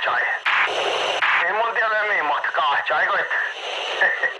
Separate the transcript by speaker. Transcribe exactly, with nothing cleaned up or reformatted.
Speaker 1: chai. E mon dia la me mo ka chai ko.